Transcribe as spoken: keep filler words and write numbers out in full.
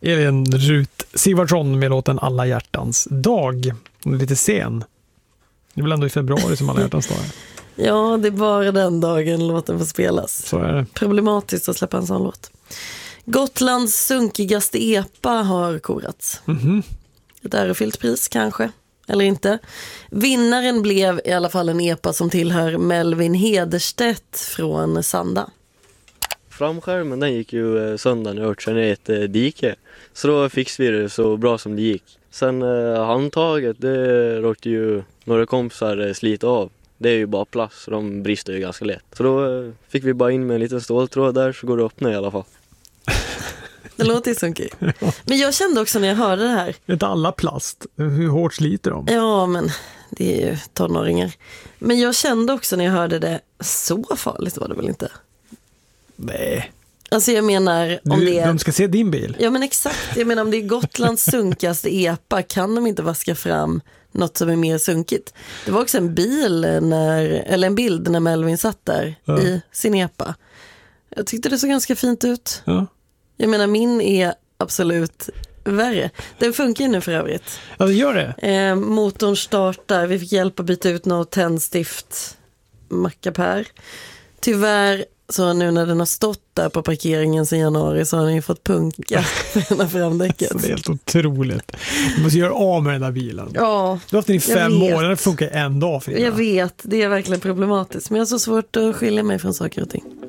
Elin Rut Sigvardsson med låten Alla hjärtans dag. Hon är lite sen. Det är väl ändå i februari som Alla hjärtans dag är. Ja, det är bara den dagen låten får spelas. Så är det. Problematiskt att släppa en sån låt. Gotlands sunkigaste epa har korats. Mhm. Ett ärofyllt pris kanske, eller inte. Vinnaren blev i alla fall en epa som tillhör Melvin Hederstedt från Sanda. Framskärmen den gick ju eh, sönder när jag hört ner i ett eh, dike. Så då fixade vi det så bra som det gick. Sen eh, handtaget, det råkade ju några kompisar eh, slita av. Det är ju bara plast så de brister ju ganska lätt. Så då eh, fick vi bara in med en liten ståltråd där så går det att öppna i alla fall. Det låter ju sunkigt. Men jag kände också när jag hörde det här. Det är inte alla plast. Hur hårt sliter de? Ja, men det är ju tonåringar. Men jag kände också när jag hörde det, så farligt var det väl inte? Nej. Alltså jag menar om Du, det är... de ska se din bil. Ja men exakt, jag menar om det är Gotlands sunkaste epa kan de inte vaska fram något som är mer sunkigt. Det var också en bil när, eller en bild när Melvin satt där ja. i sin epa. Jag tyckte det såg ganska fint ut. Ja. Jag menar min är absolut värre. Den funkar ju nu för övrigt. Ja, det gör det. Eh, motorn startar, vi fick hjälp att byta ut något tändstift, mackapär. Tyvärr så nu när den har stått där på parkeringen sedan januari så har den ju fått punka på framdäcket. Alltså, det är helt otroligt. Du måste göra av med den där bilen. Ja, Du har haft den i fem år, den funkar en dag för jag vet, det är verkligen problematiskt. Men jag har så svårt att skilja mig från saker och ting.